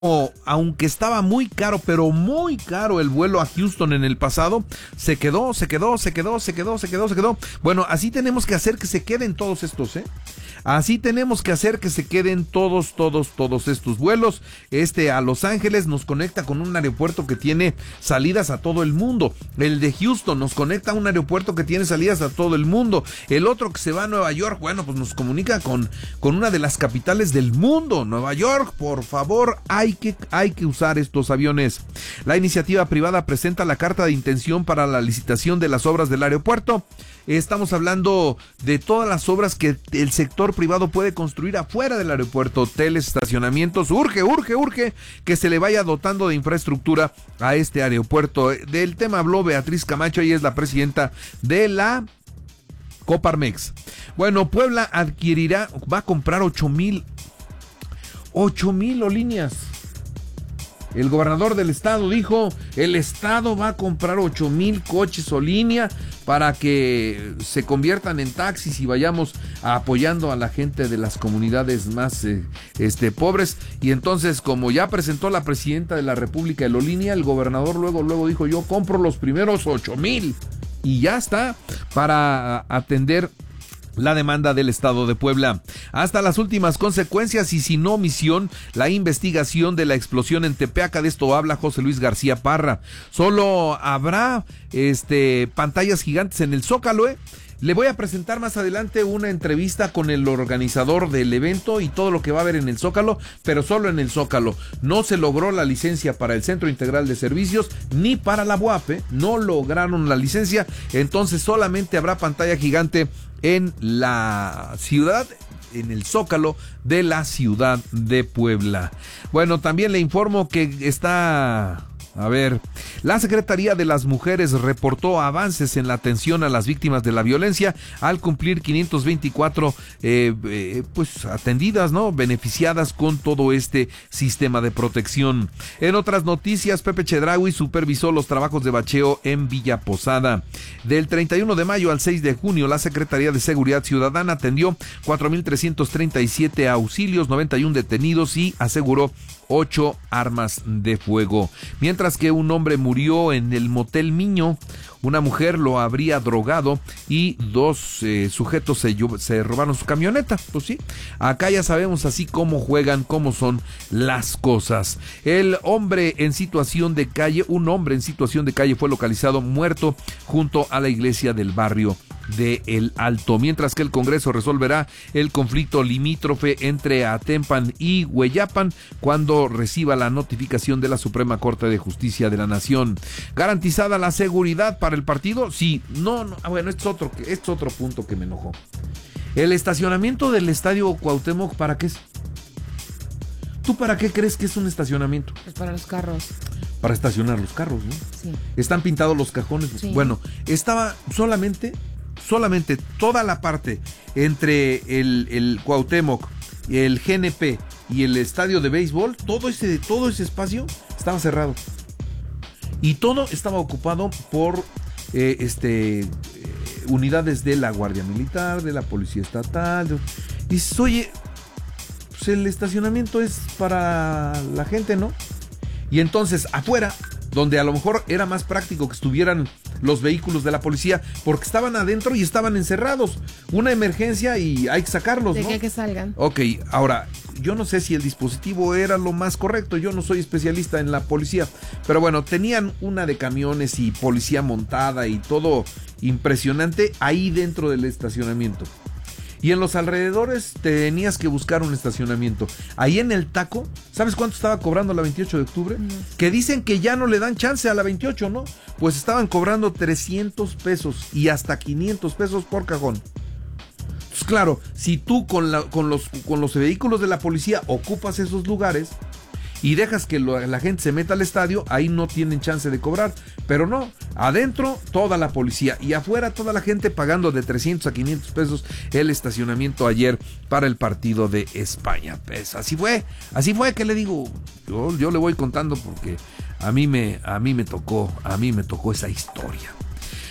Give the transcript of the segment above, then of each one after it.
aunque estaba muy caro, pero muy caro el vuelo a Houston en el pasado, se quedó. Bueno, así tenemos que hacer que se queden todos estos, Así tenemos que hacer que se queden todos estos vuelos. A Los Ángeles nos conecta con un aeropuerto que tiene salidas a todo el mundo. El de Houston nos conecta a un aeropuerto que tiene salidas a todo el mundo. El otro que se va a Nueva York, bueno, pues nos comunica con una de las capitales del mundo. Nueva York, por favor, hay que usar estos aviones. La iniciativa privada presenta la carta de intención para la licitación de las obras del aeropuerto. Estamos hablando de todas las obras que el sector privado puede construir afuera del aeropuerto, hoteles, estacionamientos. Urge que se le vaya dotando de infraestructura a este aeropuerto. Del tema habló Beatriz Camacho, ella es la presidenta de la Coparmex. Bueno, Puebla va a comprar 8,000 líneas. El gobernador del estado dijo, el estado va a comprar 8,000 coches o línea para que se conviertan en taxis y vayamos apoyando a la gente de las comunidades más pobres. Y entonces, como ya presentó la presidenta de la República el Olínea, el gobernador luego dijo, yo compro los primeros 8,000 y ya está para atender la demanda del estado de Puebla. Hasta las últimas consecuencias y sin omisión, la investigación de la explosión en Tepeaca. De esto habla José Luis García Parra. Solo habrá pantallas gigantes en el Zócalo, Le voy a presentar más adelante una entrevista con el organizador del evento y todo lo que va a haber en el Zócalo, pero solo en el Zócalo. No se logró la licencia para el Centro Integral de Servicios ni para la UAP, no lograron la licencia, entonces solamente habrá pantalla gigante en la ciudad, en el Zócalo de la ciudad de Puebla. Bueno, también le informo que la Secretaría de las Mujeres reportó avances en la atención a las víctimas de la violencia al cumplir 524 atendidas, beneficiadas con todo este sistema de protección. En otras noticias, Pepe Chedraui supervisó los trabajos de bacheo en Villa Posada. Del 31 de mayo al 6 de junio, la Secretaría de Seguridad Ciudadana atendió 4,337 auxilios, 91 detenidos y aseguró 8 armas de fuego. Mientras que un hombre murió en el Motel Miño, una mujer lo habría drogado y 2 sujetos se robaron su camioneta. Pues sí, acá ya sabemos así cómo juegan, cómo son las cosas. Un hombre en situación de calle fue localizado muerto junto a la iglesia del barrio de El Alto, mientras que el Congreso resolverá el conflicto limítrofe entre Atempan y Hueyapan cuando reciba la notificación de la Suprema Corte de Justicia de la Nación. ¿Garantizada la seguridad para el partido? Sí, bueno, este es otro punto que me enojó. El estacionamiento del Estadio Cuauhtémoc, ¿para qué es? ¿Tú para qué crees que es un estacionamiento? Pues para los carros. Para estacionar los carros, ¿no? Sí. Están pintados los cajones. Sí. Bueno, estaba solamente toda la parte entre el Cuauhtémoc, el GNP y el estadio de béisbol, todo ese espacio estaba cerrado. Y todo estaba ocupado por unidades de la Guardia Militar, de la Policía Estatal. Y dices, oye, pues el estacionamiento es para la gente, ¿no? Y entonces afuera, donde a lo mejor era más práctico que estuvieran los vehículos de la policía, porque estaban adentro y estaban encerrados. Una emergencia y hay que sacarlos, ¿no? De que salgan. Ok, ahora, yo no sé si el dispositivo era lo más correcto, yo no soy especialista en la policía, pero bueno, tenían una de camiones y policía montada y todo impresionante ahí dentro del estacionamiento. Y en los alrededores tenías que buscar un estacionamiento. Ahí en el Taco, ¿sabes cuánto estaba cobrando la 28 de octubre? No. Que dicen que ya no le dan chance a la 28, ¿no? Pues estaban cobrando 300 pesos y hasta 500 pesos por cajón. Pues claro, si tú con los vehículos de la policía ocupas esos lugares y dejas que la gente se meta al estadio, ahí no tienen chance de cobrar. Pero no, adentro toda la policía y afuera toda la gente pagando de 300 a 500 pesos el estacionamiento ayer para el partido de España. Pues así fue que le digo, yo le voy contando porque a mí me tocó esa historia.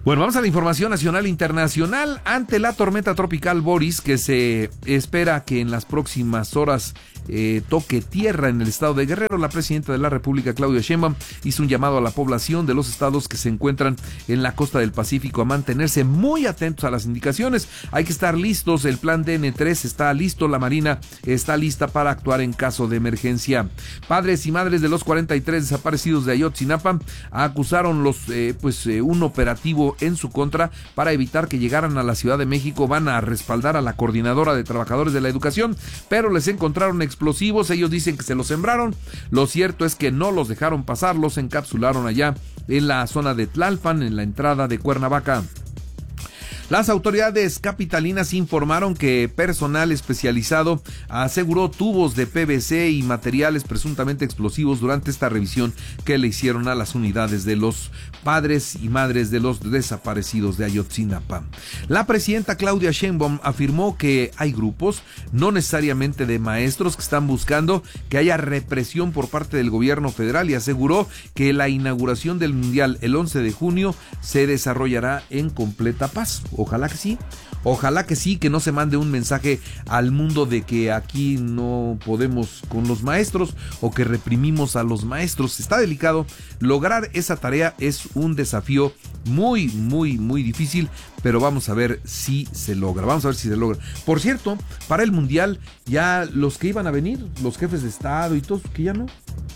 Bueno, vamos a la información nacional e internacional. Ante la tormenta tropical Boris, que se espera que en las próximas horas toque tierra en el estado de Guerrero, la presidenta de la República, Claudia Sheinbaum, hizo un llamado a la población de los estados que se encuentran en la costa del Pacífico a mantenerse muy atentos a las indicaciones. Hay que estar listos, el plan DN3 está listo, la Marina está lista para actuar en caso de emergencia. Padres y madres de los 43 desaparecidos de Ayotzinapa acusaron un operativo en su contra para evitar que llegaran a la Ciudad de México. Van a respaldar a la Coordinadora de Trabajadores de la Educación, pero les encontraron explosivos. Ellos dicen que se los sembraron. Lo cierto es que no los dejaron pasar, los encapsularon allá en la zona de Tlalpan, en la entrada de Cuernavaca. Las autoridades capitalinas informaron que personal especializado aseguró tubos de PVC y materiales presuntamente explosivos durante esta revisión que le hicieron a las unidades de los padres y madres de los desaparecidos de Ayotzinapa. La presidenta Claudia Sheinbaum afirmó que hay grupos, no necesariamente de maestros, que están buscando que haya represión por parte del gobierno federal, y aseguró que la inauguración del Mundial el 11 de junio se desarrollará en completa paz. Ojalá que sí, que no se mande un mensaje al mundo de que aquí no podemos con los maestros o que reprimimos a los maestros. Está delicado. Lograr esa tarea es un desafío muy, muy, muy difícil, pero vamos a ver si se logra. Por cierto, para el Mundial, ya los que iban a venir, los jefes de Estado y todos, que ya no.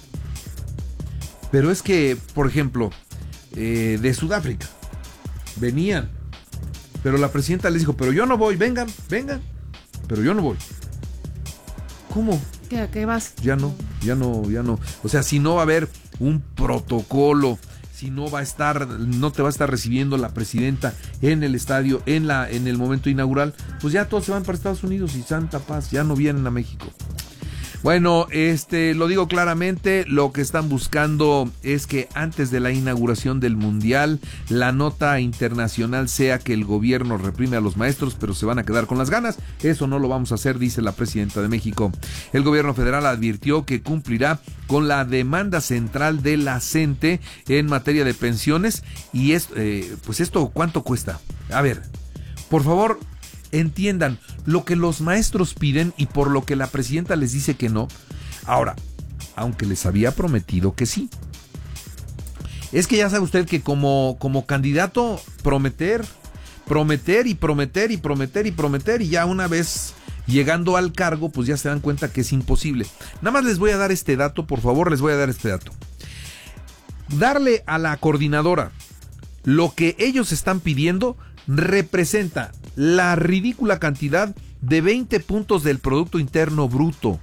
Pero es que, por ejemplo, de Sudáfrica, venían. Pero la presidenta les dijo, pero yo no voy, vengan, pero yo no voy. ¿Cómo? ¿A qué vas? Ya no. O sea, si no va a haber un protocolo, si no te va a estar recibiendo la presidenta en el estadio, en el momento inaugural, pues ya todos se van para Estados Unidos y santa paz, ya no vienen a México. Bueno, lo digo claramente, lo que están buscando es que antes de la inauguración del Mundial, la nota internacional sea que el gobierno reprime a los maestros, pero se van a quedar con las ganas. Eso no lo vamos a hacer, dice la presidenta de México. El gobierno federal advirtió que cumplirá con la demanda central de la CENTE en materia de pensiones. Y esto, ¿cuánto cuesta? A ver, por favor, entiendan lo que los maestros piden y por lo que la presidenta les dice que no. Ahora, aunque les había prometido que sí. Es que ya sabe usted que como candidato prometer y ya una vez llegando al cargo, pues ya se dan cuenta que es imposible. Nada más les voy a dar este dato, por favor, Darle a la coordinadora lo que ellos están pidiendo representa la ridícula cantidad de 20 puntos del Producto Interno Bruto.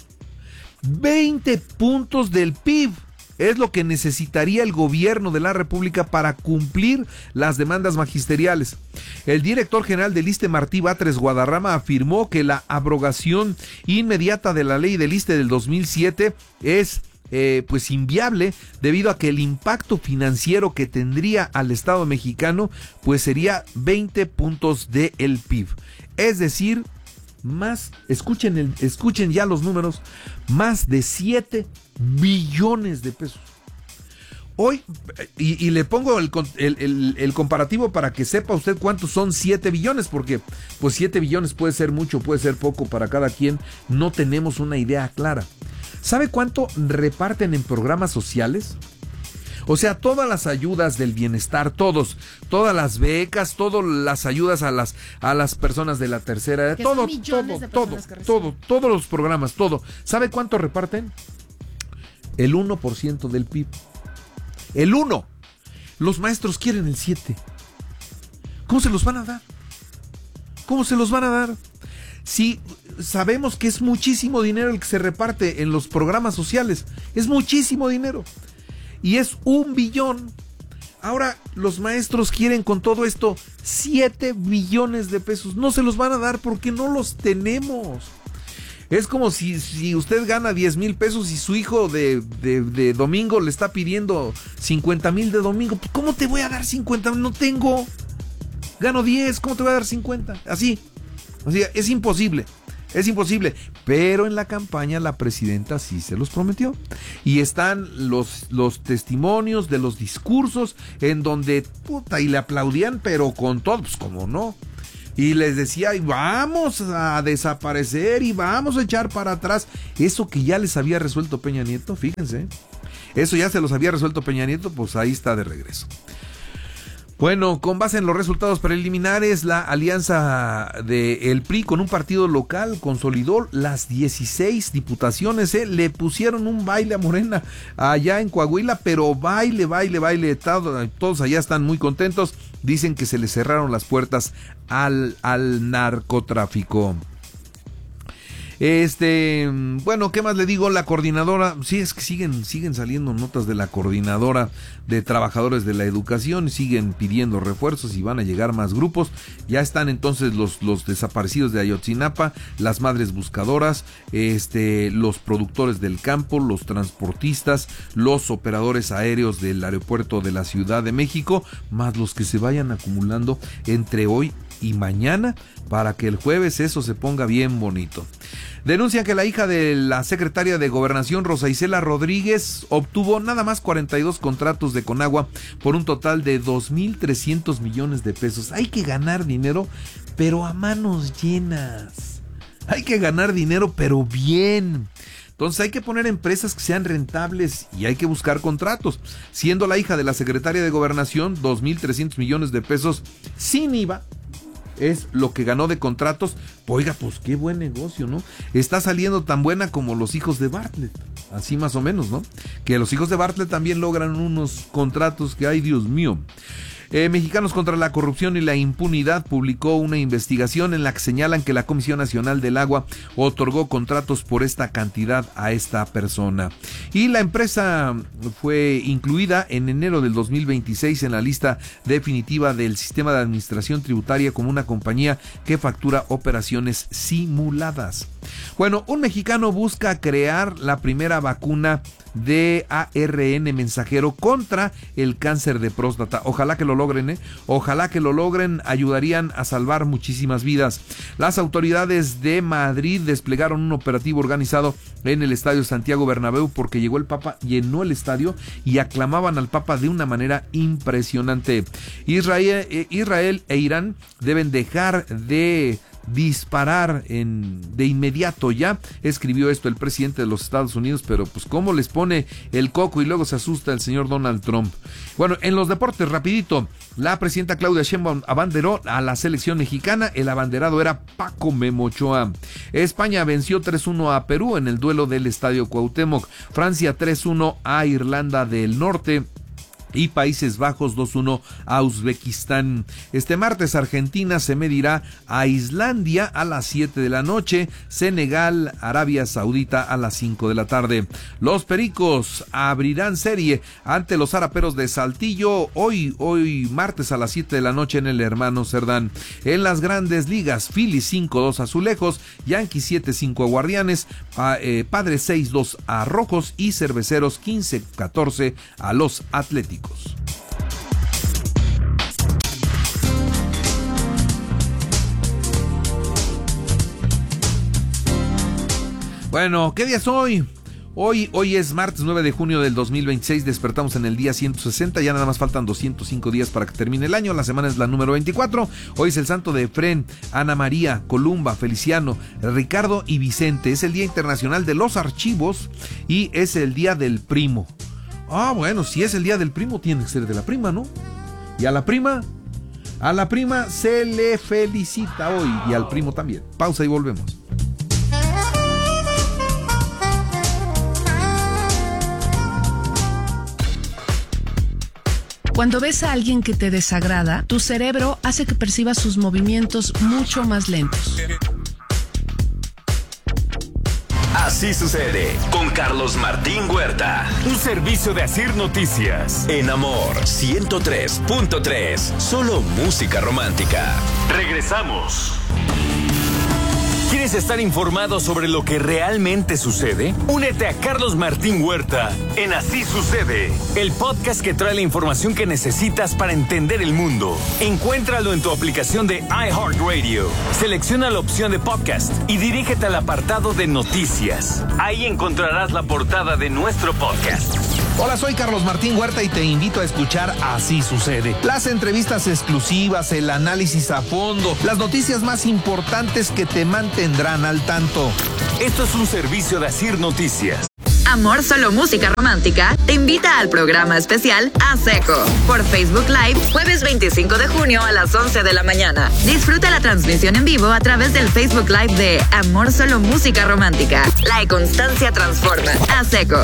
20 puntos del PIB es lo que necesitaría el gobierno de la República para cumplir las demandas magisteriales. El director general del ISSSTE, Martí Batres Guadarrama, afirmó que la abrogación inmediata de la ley del ISSSTE del 2007 es inviable, debido a que el impacto financiero que tendría al Estado mexicano pues sería 20 puntos del PIB. Es decir, escuchen ya los números, más de 7 billones de pesos. Hoy, y le pongo el comparativo para que sepa usted cuántos son 7 billones, porque pues 7 billones puede ser mucho, puede ser poco para cada quien, no tenemos una idea clara. ¿Sabe cuánto reparten en programas sociales? O sea, todas las ayudas del bienestar, todas las becas, todas las ayudas a las personas de la tercera edad, todos los programas, todo. ¿Sabe cuánto reparten? El 1% del PIB. El 1%. Los maestros quieren el 7%. ¿Cómo se los van a dar? Sí, sabemos que es muchísimo dinero el que se reparte en los programas sociales. Es muchísimo dinero. Y es 1 billón. Ahora los maestros quieren con todo esto 7 billones de pesos. No se los van a dar porque no los tenemos. Es como si usted gana 10,000 pesos y su hijo de domingo le está pidiendo 50,000 de domingo. ¿Cómo te voy a dar 50,000? No tengo. Gano 10, ¿cómo te voy a dar 50? Así, es imposible. Es imposible. Pero en la campaña la presidenta sí se los prometió. Y están los testimonios de los discursos en donde, y le aplaudían, pero con todo, pues como no. Y les decía, y vamos a desaparecer y vamos a echar para atrás. Eso que ya les había resuelto Peña Nieto, fíjense. Eso ya se los había resuelto Peña Nieto, pues ahí está de regreso. Bueno, con base en los resultados preliminares, la alianza del PRI con un partido local consolidó las 16 diputaciones, le pusieron un baile a Morena allá en Coahuila, pero baile, todos allá están muy contentos, dicen que se les cerraron las puertas al narcotráfico. Bueno, ¿qué más le digo? La coordinadora, sí, es que siguen saliendo notas de la coordinadora de trabajadores de la educación, siguen pidiendo refuerzos y van a llegar más grupos. Ya están entonces los desaparecidos de Ayotzinapa, las madres buscadoras, los productores del campo, los transportistas, los operadores aéreos del aeropuerto de la Ciudad de México, más los que se vayan acumulando entre hoy y mañana, para que el jueves eso se ponga bien bonito. Denuncian que la hija de la secretaria de Gobernación, Rosa Isela Rodríguez, obtuvo nada más 42 contratos de Conagua por un total de 2,300 millones de pesos. Hay que ganar dinero, pero a manos llenas. Hay que ganar dinero, pero bien. Entonces hay que poner empresas que sean rentables y hay que buscar contratos. Siendo la hija de la secretaria de Gobernación, 2,300 millones de pesos sin IVA. Es lo que ganó de contratos. Oiga, pues qué buen negocio, ¿no? Está saliendo tan buena como los hijos de Bartlett. Así más o menos, ¿no? Que los hijos de Bartlett también logran unos contratos que, ay, Dios mío. Mexicanos contra la Corrupción y la Impunidad publicó una investigación en la que señalan que la Comisión Nacional del Agua otorgó contratos por esta cantidad a esta persona. Y la empresa fue incluida en enero del 2026 en la lista definitiva del Sistema de Administración Tributaria como una compañía que factura operaciones simuladas. Bueno, un mexicano busca crear la primera vacuna de ARN mensajero contra el cáncer de próstata. Ojalá que lo logren, Ojalá que lo logren, ayudarían a salvar muchísimas vidas. Las autoridades de Madrid desplegaron un operativo organizado en el Estadio Santiago Bernabéu porque llegó el Papa, llenó el estadio y aclamaban al Papa de una manera impresionante. Israel e Irán deben dejar de disparar de inmediato ya, escribió esto el presidente de los Estados Unidos, pero pues cómo les pone el coco y luego se asusta el señor Donald Trump. Bueno, en los deportes, rapidito, la presidenta Claudia Sheinbaum abanderó a la selección mexicana, el abanderado era Paco Memo Ochoa. España venció 3-1 a Perú en el duelo del Estadio Cuauhtémoc, Francia 3-1 a Irlanda del Norte, y Países Bajos 2-1 a Uzbekistán. Este martes Argentina se medirá a Islandia a las 7 de la noche, Senegal, Arabia Saudita a las 5 de la tarde. Los Pericos abrirán serie ante los Zaraperos de Saltillo hoy martes a las 7 de la noche en el Hermano Cerdán. En las Grandes Ligas, Phillies 5-2 a Azulejos, Yankees 7-5 a Guardianes, Padres 6-2 a Rojos y Cerveceros 15-14 a los Atléticos. Bueno, ¿qué día es hoy? Hoy es martes 9 de junio del 2026, despertamos en el día 160, ya nada más faltan 205 días para que termine el año, la semana es la número 24, hoy es el santo de Efrén, Ana María, Columba, Feliciano, Ricardo y Vicente, es el Día Internacional de los Archivos y es el Día del Primo. Ah, bueno, si es el Día del Primo, tiene que ser de la prima, ¿no? Y a la prima se le felicita hoy y al primo también. Pausa y volvemos. Cuando ves a alguien que te desagrada, tu cerebro hace que percibas sus movimientos mucho más lentos. Así sucede con Carlos Martín Huerta. Un servicio de Asir Noticias. En Amor 103.3. Solo música romántica. Regresamos. ¿Quieres estar informado sobre lo que realmente sucede? Únete a Carlos Martín Huerta en Así Sucede, el podcast que trae la información que necesitas para entender el mundo. Encuéntralo en tu aplicación de iHeartRadio. Selecciona la opción de podcast y dirígete al apartado de noticias. Ahí encontrarás la portada de nuestro podcast. Hola, soy Carlos Martín Huerta y te invito a escuchar Así Sucede. Las entrevistas exclusivas, el análisis a fondo, las noticias más importantes que te mantendrán al tanto. Esto es un servicio de Asir Noticias. Amor Solo Música Romántica te invita al programa especial A Seco por Facebook Live, jueves 25 de junio a las 11 de la mañana. Disfruta la transmisión en vivo a través del Facebook Live de Amor Solo Música Romántica. La constancia transforma. A Seco.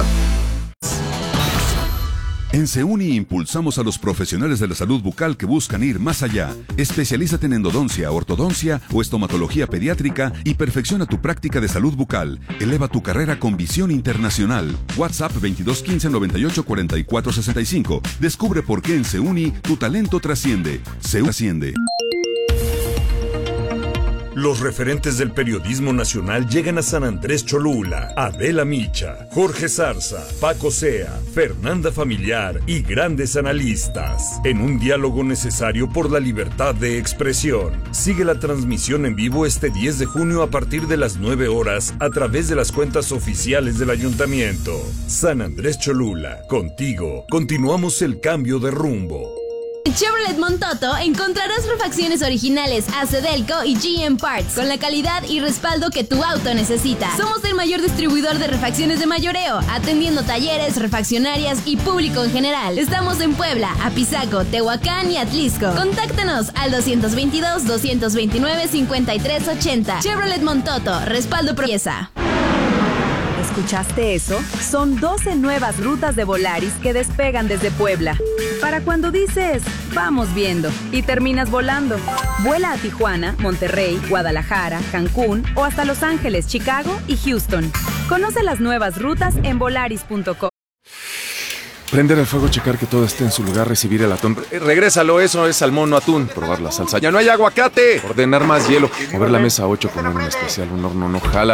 En Seuni impulsamos a los profesionales de la salud bucal que buscan ir más allá. Especialízate en endodoncia, ortodoncia o estomatología pediátrica y perfecciona tu práctica de salud bucal. Eleva tu carrera con visión internacional. WhatsApp 2215-984465. Descubre por qué en Seuni tu talento trasciende. Seuni trasciende. Los referentes del periodismo nacional llegan a San Andrés Cholula. Adela Micha, Jorge Zarza, Paco Sea, Fernanda Familiar y grandes analistas. En un diálogo necesario por la libertad de expresión. Sigue la transmisión en vivo este 10 de junio a partir de las 9 horas a través de las cuentas oficiales del ayuntamiento. San Andrés Cholula, contigo. Continuamos el cambio de rumbo. En Chevrolet Montoto encontrarás refacciones originales Acedelco y GM Parts con la calidad y respaldo que tu auto necesita. Somos el mayor distribuidor de refacciones de mayoreo, atendiendo talleres, refaccionarias y público en general. Estamos en Puebla, Apizaco, Tehuacán y Atlisco. Contáctanos al 222-229-5380. Chevrolet Montoto, respaldo pro pieza. ¿Escuchaste eso? Son 12 nuevas rutas de Volaris que despegan desde Puebla. Para cuando dices, vamos viendo, y terminas volando. Vuela a Tijuana, Monterrey, Guadalajara, Cancún o hasta Los Ángeles, Chicago y Houston. Conoce las nuevas rutas en volaris.com. Prender el fuego, checar que todo esté en su lugar, recibir el atún. Regrésalo, eso es salmón, no atún. Probar la salsa. ¡Ya no hay aguacate! Ordenar más hielo. Mover la mesa 8, poner un especial, un horno no jala.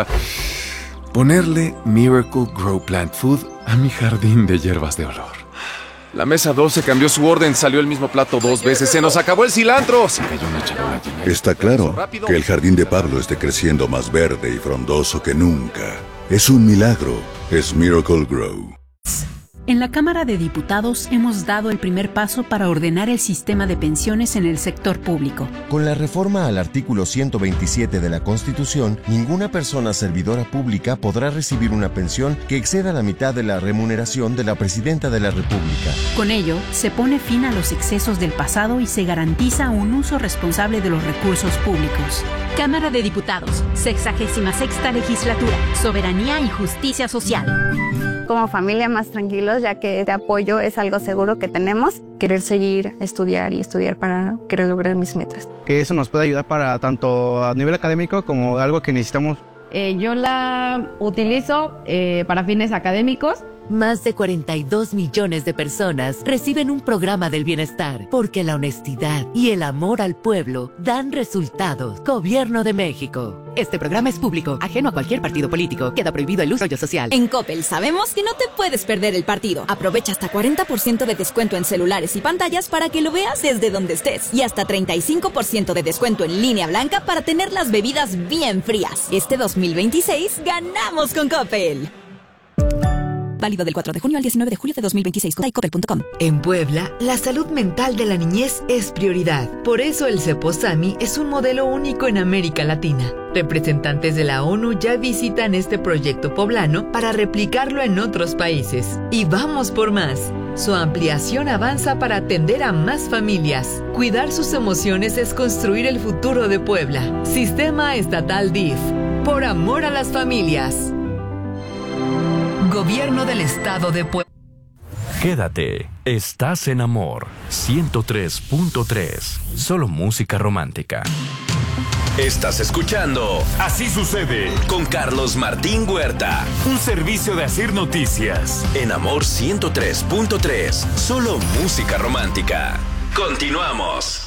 Ponerle Miracle Grow Plant Food a mi jardín de hierbas de olor. La mesa 12 cambió su orden, salió el mismo plato 2 veces. ¡Se nos acabó el cilantro! Se cayó una charola llena. Está claro que el jardín de Pablo esté creciendo más verde y frondoso que nunca. Es un milagro. Es Miracle Grow. En la Cámara de Diputados hemos dado el primer paso para ordenar el sistema de pensiones en el sector público. Con la reforma al artículo 127 de la Constitución, ninguna persona servidora pública podrá recibir una pensión que exceda la mitad de la remuneración de la Presidenta de la República. Con ello, se pone fin a los excesos del pasado y se garantiza un uso responsable de los recursos públicos. Cámara de Diputados, 66ª Legislatura, Soberanía y Justicia Social. Como familia más tranquilos, ya que este apoyo es algo seguro que tenemos. Querer seguir, estudiar para querer lograr mis metas. Que eso nos puede ayudar para tanto a nivel académico como algo que necesitamos. Yo la utilizo para fines académicos. Más de 42 millones de personas reciben un programa del bienestar porque la honestidad y el amor al pueblo dan resultados. Gobierno de México. Este programa es público, ajeno a cualquier partido político. Queda prohibido el uso social. En Coppel sabemos que no te puedes perder el partido. Aprovecha hasta 40% de descuento en celulares y pantallas para que lo veas desde donde estés. Y hasta 35% de descuento en línea blanca para tener las bebidas bien frías. Este 2026 ganamos con Coppel. Válido del 4 de junio al 19 de julio de 2026. Coppel.com. En Puebla, la salud mental de la niñez es prioridad. Por eso el Ceposami es un modelo único en América Latina. Representantes de la ONU ya visitan este proyecto poblano para replicarlo en otros países. Y vamos por más. Su ampliación avanza para atender a más familias. Cuidar sus emociones es construir el futuro de Puebla. Sistema Estatal DIF. Por amor a las familias. Gobierno del Estado de Puebla. Quédate, estás en Amor 103.3. Solo música romántica. Estás escuchando Así Sucede con Carlos Martín Huerta. Un servicio de Asir Noticias. En Amor 103.3. Solo música romántica. Continuamos.